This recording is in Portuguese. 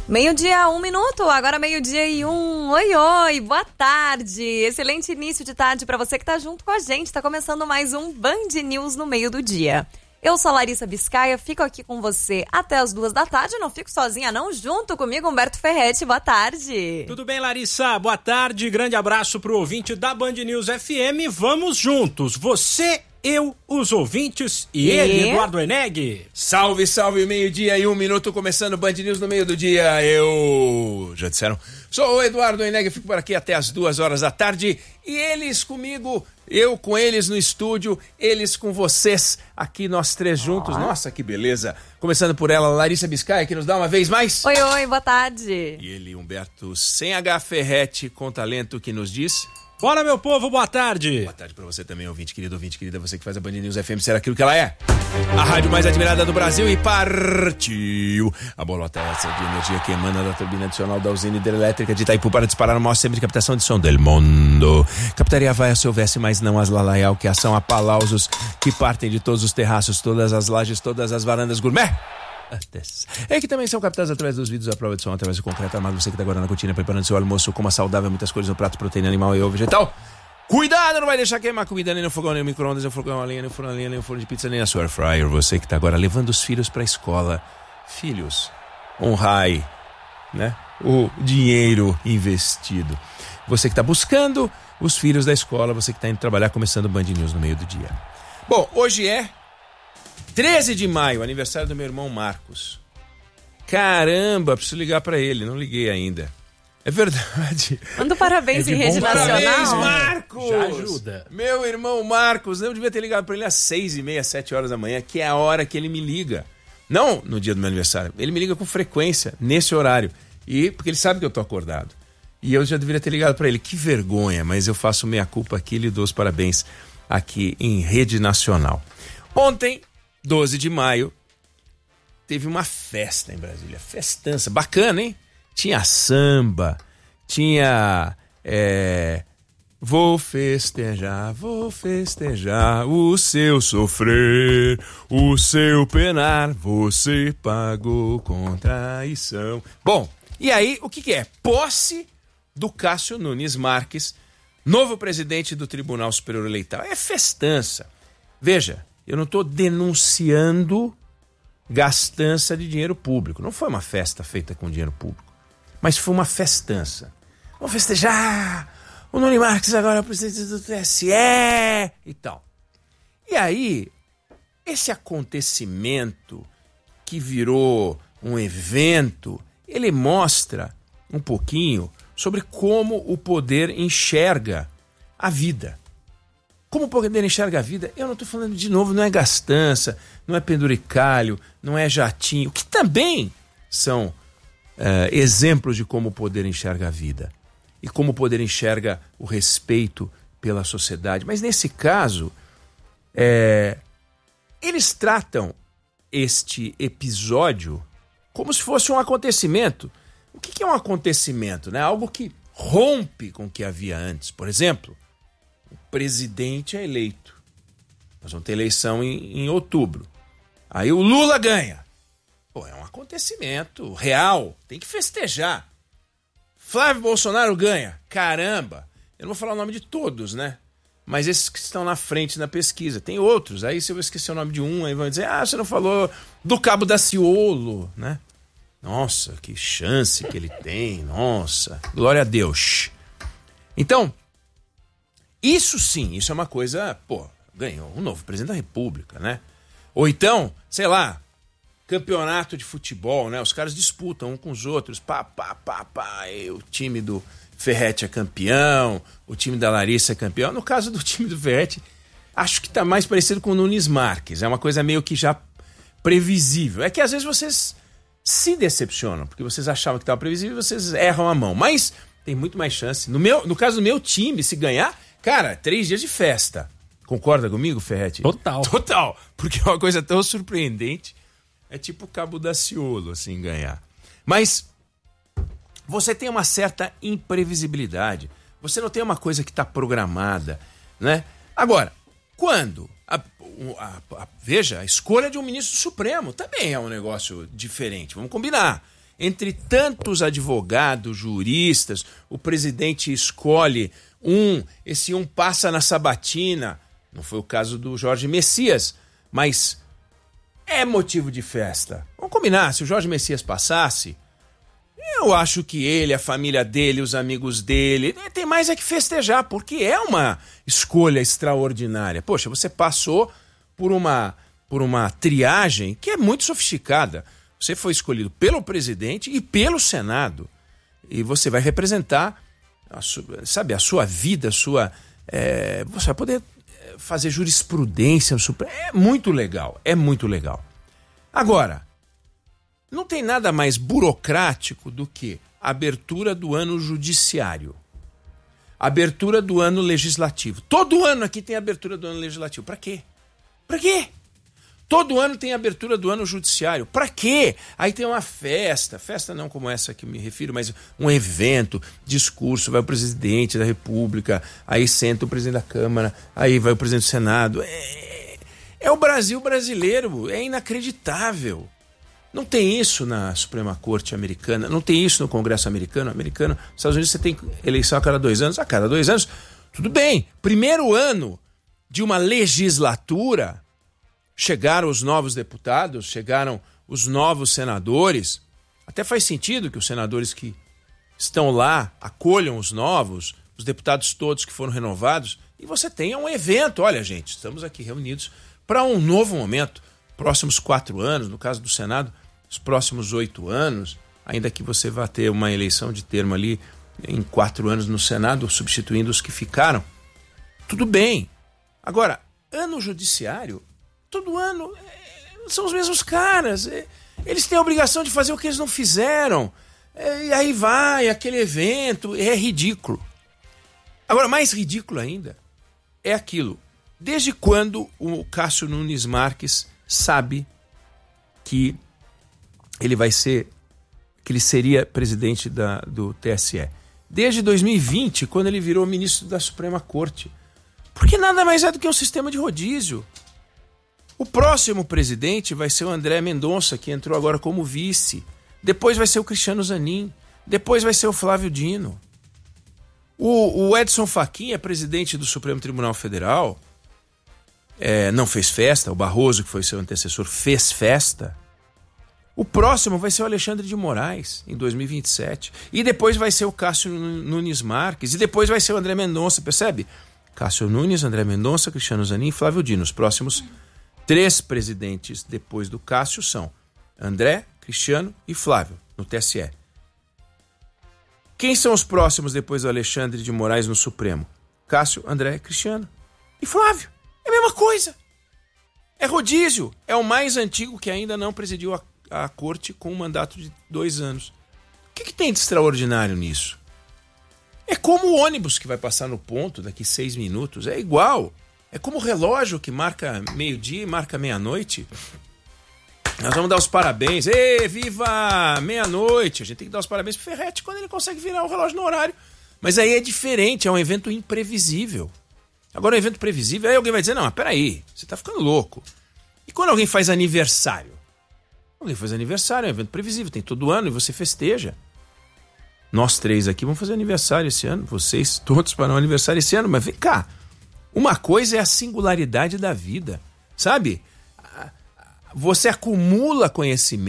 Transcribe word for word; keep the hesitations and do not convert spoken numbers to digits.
Meio-dia, um minuto, agora meio-dia e um. Oi, oi, boa tarde. Excelente início de tarde para você que tá junto com a gente. Tá começando mais um Band News no meio do dia. Eu sou a Larissa Biscaia, fico aqui com você até as duas da tarde. Não fico sozinha não, junto comigo Humberto Ferretti. Boa tarde. Tudo bem, Larissa? Boa tarde, grande abraço pro ouvinte da Band News F M. Vamos juntos, você, eu, os ouvintes e, e ele, Eduardo Eneg. Salve, salve, meio-dia e um minuto, começando o Band News no meio do dia. Eu... Já disseram? Sou o Eduardo Eneg, fico por aqui até as duas horas da tarde. E eles comigo, eu com eles no estúdio, eles com vocês, aqui nós três juntos. Oh. Nossa, que beleza. Começando por ela, Larissa Biscaia, que nos dá uma vez mais. Oi, oi, boa tarde. E ele, Humberto Sem H Ferretti, com talento, que nos diz... Bora, meu povo, boa tarde. Boa tarde pra você também, ouvinte querido, ouvinte querida, você que faz a Band News F M ser aquilo que ela é. A rádio mais admirada do Brasil. E partiu a bolota essa de energia que emana da turbina adicional da usina hidrelétrica de Itaipu para disparar o maior centro de captação de som del mundo. Captaria vai se houvesse, mas não as lalaial, que são aplausos que partem de todos os terraços, todas as lajes, todas as varandas gourmet. É que também são captados através dos vídeos à prova de som, através do concreto armado. Você que tá agora na cotina preparando seu almoço, coma saudável, muitas coisas no prato, proteína animal e ou vegetal. Cuidado, não vai deixar queimar comida nem no fogão, nem no micro-ondas, nem no fogão a lenha, nem no forno a lenha, nem no forno de pizza, nem na sua air fryer. Você que tá agora levando os filhos pra escola. Filhos, honrai, né? O dinheiro investido. Você que tá buscando os filhos da escola, você que tá indo trabalhar, começando o Band News no meio do dia. Bom, hoje é treze de maio, aniversário do meu irmão Marcos. Caramba, preciso ligar pra ele, não liguei ainda. É verdade. Manda parabéns é em rede nacional. Parabéns, Marcos! Já ajuda. Meu irmão Marcos, eu devia ter ligado pra ele às seis e meia, sete horas da manhã, que é a hora que ele me liga. Não no dia do meu aniversário, ele me liga com frequência, nesse horário. E porque ele sabe que eu tô acordado. E eu já deveria ter ligado pra ele. Que vergonha, mas eu faço meia culpa aqui e lhe dou os parabéns aqui em rede nacional. Ontem, doze de maio, teve uma festa em Brasília, festança, bacana, hein? Tinha samba, tinha, é, vou festejar, vou festejar o seu sofrer, o seu penar, você pagou com traição. Bom, e aí, o que que é? Posse do Cássio Nunes Marques, novo presidente do Tribunal Superior Eleitoral. É festança. Veja, eu não estou denunciando gastança de dinheiro público. Não foi uma festa feita com dinheiro público, mas foi uma festança. Vamos festejar! O Nunes Marques agora é o presidente do T S E e tal. E aí, esse acontecimento que virou um evento, ele mostra um pouquinho sobre como o poder enxerga a vida. Como o poder enxerga a vida, eu não estou falando de novo, não é gastança, não é penduricalho, não é jatinho, que também são uh, exemplos de como o poder enxerga a vida e como o poder enxerga o respeito pela sociedade. Mas nesse caso, é, eles tratam este episódio como se fosse um acontecimento. O que é um acontecimento, né? Algo que rompe com o que havia antes. Por exemplo, o presidente é eleito. Nós vamos ter eleição em, em outubro. Aí o Lula ganha. Pô, é um acontecimento real. Tem que festejar. Flávio Bolsonaro ganha. Caramba! Eu não vou falar o nome de todos, né? Mas esses que estão na frente na pesquisa. Tem outros. Aí se eu esquecer o nome de um, aí vão dizer, ah, você não falou do Cabo Daciolo, né? Nossa, que chance que ele tem. Nossa, glória a Deus. Então, isso sim, isso é uma coisa, pô, ganhou um novo presidente da República, né? Ou então, sei lá, campeonato de futebol, né? Os caras disputam um com os outros, pá, pá, pá, pá, e o time do Ferretti é campeão, o time da Larissa é campeão. No caso do time do Ferretti, acho que tá mais parecido com o Nunes Marques, é uma coisa meio que já previsível. É que às vezes vocês se decepcionam, porque vocês achavam que estava previsível e vocês erram a mão. Mas tem muito mais chance. No, meu, no caso do meu time, se ganhar, cara, três dias de festa. Concorda comigo, Ferretti? Total. Total. Porque é uma coisa tão surpreendente. É tipo o Cabo Daciolo, assim, ganhar. Mas você tem uma certa imprevisibilidade. Você não tem uma coisa que está programada, né? Agora, quando... A, a, a, veja, a escolha de um ministro do Supremo também é um negócio diferente, vamos combinar. entre tantos advogados, juristas, o presidente escolhe um, esse um passa na sabatina. Não foi o caso do Jorge Messias, mas é motivo de festa. Vamos combinar, se o Jorge Messias passasse, eu acho que ele, a família dele, os amigos dele, tem mais é que festejar, porque é uma escolha extraordinária. Poxa, você passou por uma, por uma triagem que é muito sofisticada. Você foi escolhido pelo presidente e pelo Senado. E você vai representar, a sua, sabe, a sua vida, a sua, é, você vai poder fazer jurisprudência no Supremo. É muito legal, é muito legal. Agora, não tem nada mais burocrático do que a abertura do ano judiciário, a abertura do ano legislativo. Todo ano aqui tem abertura do ano legislativo. Para quê? Para quê? Todo ano tem abertura do ano judiciário. Para quê? Aí tem uma festa, festa não como essa que eu me refiro, mas um evento, discurso, vai o presidente da República, aí senta o presidente da Câmara, aí vai o presidente do Senado. É, é o Brasil brasileiro, é inacreditável. Não tem isso na Suprema Corte americana, não tem isso no Congresso americano. americano. Nos Estados Unidos você tem eleição a cada dois anos. A cada dois anos, tudo bem. Primeiro ano de uma legislatura, chegaram os novos deputados, chegaram os novos senadores. Até faz sentido que os senadores que estão lá acolham os novos, os deputados todos que foram renovados, e você tenha um evento. Olha, gente, estamos aqui reunidos para um novo momento. Próximos quatro anos, no caso do Senado, os próximos oito anos, ainda que você vá ter uma eleição de termo ali em quatro anos no Senado, substituindo os que ficaram. Tudo bem. Agora, ano judiciário, todo ano é, são os mesmos caras. É, eles têm a obrigação de fazer o que eles não fizeram. É, e aí vai, aquele evento, é ridículo. Agora, mais ridículo ainda é aquilo. Desde quando o Cássio Nunes Marques sabe que ele vai ser, que ele seria presidente da, do T S E? Desde dois mil e vinte, quando ele virou ministro da Suprema Corte. Porque nada mais é do que um sistema de rodízio. O próximo presidente vai ser o André Mendonça, que entrou agora como vice. Depois vai ser o Cristiano Zanin. Depois vai ser o Flávio Dino. O, o Edson Fachin é presidente do Supremo Tribunal Federal. É, não fez festa. O Barroso, que foi seu antecessor, fez festa. O próximo vai ser o Alexandre de Moraes, em dois mil e vinte e sete. E depois vai ser o Cássio Nunes Marques. E depois vai ser o André Mendonça, percebe? Cássio Nunes, André Mendonça, Cristiano Zanin e Flávio Dino. Os próximos três presidentes depois do Cássio são André, Cristiano e Flávio, no T S E. Quem são os próximos depois do Alexandre de Moraes no Supremo? Cássio, André, Cristiano e Flávio. É a mesma coisa. É rodízio. É o mais antigo que ainda não presidiu a, a corte com um mandato de dois anos. O que, que tem de extraordinário nisso? É como o ônibus que vai passar no ponto daqui seis minutos. É igual. É como o relógio que marca meio-dia e marca meia-noite. Nós vamos dar os parabéns. Ê, viva meia-noite! A gente tem que dar os parabéns pro Ferretti quando ele consegue virar o relógio no horário. Mas aí é diferente, é um evento imprevisível. Agora, um evento previsível, aí alguém vai dizer, não, mas peraí, você tá ficando louco. E quando alguém faz aniversário? Alguém faz aniversário, é um evento previsível, tem todo ano e você festeja. Nós três aqui vamos fazer aniversário esse ano, vocês todos farão um aniversário esse ano, mas vem cá. Uma coisa é a singularidade da vida, sabe? Você acumula conhecimento.